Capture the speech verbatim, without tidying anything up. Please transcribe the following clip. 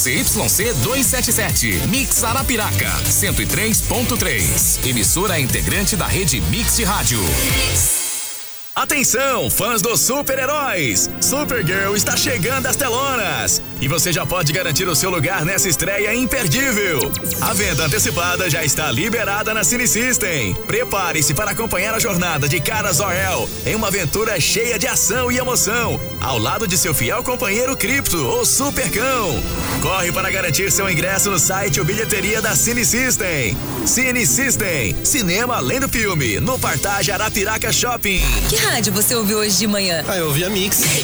Z Y C duzentos e setenta e sete. Mix Arapiraca, cento e três ponto três. Emissora integrante da rede Mix de Rádio. Atenção, fãs dos super-heróis! Supergirl está chegando às telonas! E você já pode garantir o seu lugar nessa estreia imperdível! A venda antecipada já está liberada na Cine System. Prepare-se para acompanhar a jornada de Kara Zor-El em uma aventura cheia de ação e emoção, ao lado de seu fiel companheiro Krypto, o Supercão. Corre para garantir seu ingresso no site ou bilheteria da Cine System. Cine System, cinema além do filme, no Partage Arapiraca Shopping. Que rádio você ouviu hoje de manhã? Ah, eu ouvi a Mix.